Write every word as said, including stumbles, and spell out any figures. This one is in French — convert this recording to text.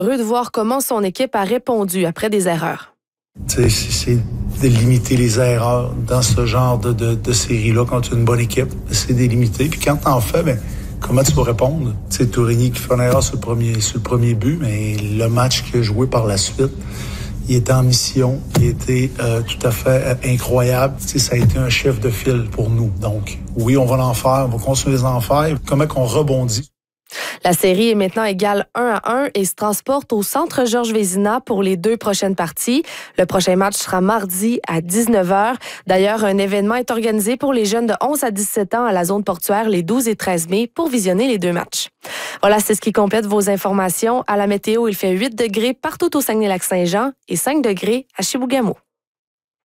Heureux de voir comment son équipe a répondu après des erreurs. C'est, c'est de limiter les erreurs dans ce genre de, de, de série-là quand tu as une bonne équipe. C'est de limiter. Puis quand tu en fais, ben, comment tu vas répondre? C'est Tourigny qui fait une erreur sur le premier, sur le premier but, mais le match qu'il a joué par la suite, il était en mission, il était euh, tout à fait euh, incroyable. T'sais, ça a été un chef de file pour nous. Donc, oui, on va l'en faire, on va continuer les en faire. Comment qu'on rebondit? La série est maintenant égale un à un et se transporte au Centre Georges Vézina pour les deux prochaines parties. Le prochain match sera mardi à dix-neuf heures. D'ailleurs, un événement est organisé pour les jeunes de onze à dix-sept ans à la zone portuaire les douze et treize mai pour visionner les deux matchs. Voilà, c'est ce qui complète vos informations. À la météo, il fait huit degrés partout au Saguenay-Lac-Saint-Jean et cinq degrés à Chibougamau.